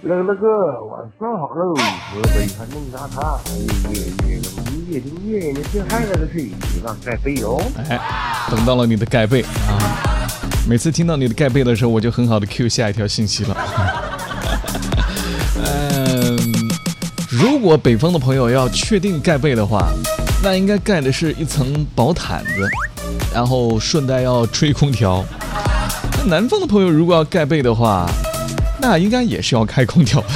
晚上好喽！河北寒冬沙滩，月，你听嗨了个屁，让盖被哦！ 哎，等到了你的盖被啊！每次听到你的盖被的时候，我就很好的 Q 下一条信息了。如果北方的朋友要确定盖被的话，那应该盖的是一层薄毯子，然后顺带要吹空调。那南方的朋友如果要盖被的话，那应该也是要开空调的。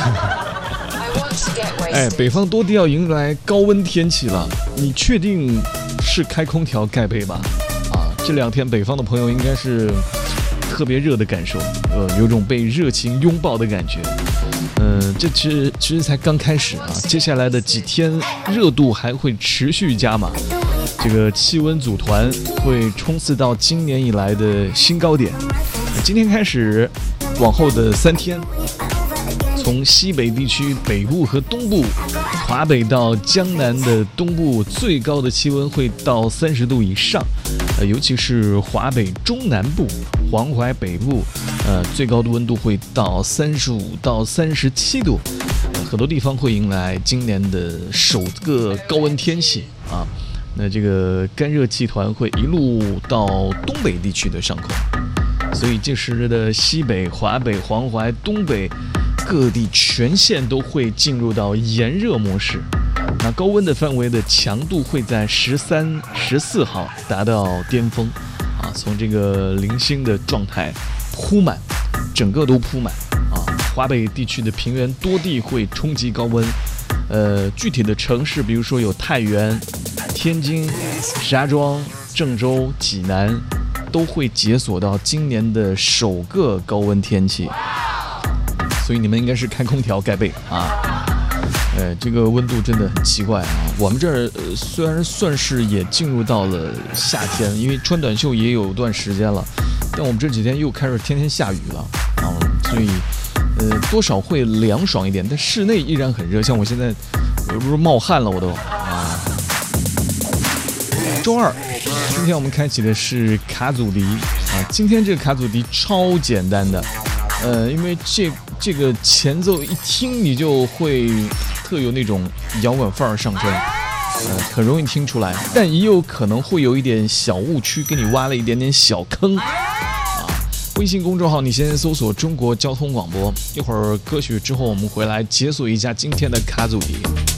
哎，北方多地要迎来高温天气了，你确定是开空调盖被吧？啊，这2天北方的朋友应该是特别热的感受，有种被热情拥抱的感觉。这其实才刚开始啊，接下来的几天热度还会持续加码，这个气温组团会冲刺到今年以来的新高点。今天开始，往后的3天，从西北地区北部和东部，华北到江南的东部，最高的气温会到30度以上，尤其是华北中南部、黄淮北部，最高的温度会到35到37度，很多地方会迎来今年的首个高温天气啊。那这个干热气团会一路到东北地区的上空，所以这时的西北、华北、黄淮、东北各地全线都会进入到炎热模式。那高温的范围的强度会在13、14号达到巅峰啊，从这个零星的状态铺满，整个都铺满啊。华北地区的平原多地会冲击高温，具体的城市比如说有太原、天津、石家庄、郑州、济南，都会解锁到今年的首个高温天气。所以你们应该是开空调盖被啊。这个温度真的很奇怪啊！我们这儿虽然算是也进入到了夏天，因为穿短袖也有段时间了，但我们这几天又开始天天下雨了啊，所以多少会凉爽一点，但室内依然很热。像我现在不是冒汗了，我都啊。周二，今天我们开启的是卡祖笛啊，今天这个卡祖笛超简单的，因为这个前奏一听你就会特有那种摇滚范儿上身，很容易听出来，但也有可能会有一点小误区，给你挖了一点点小坑啊。微信公众号你先搜索中国交通广播，一会儿歌曲之后我们回来解锁一下今天的卡祖笛。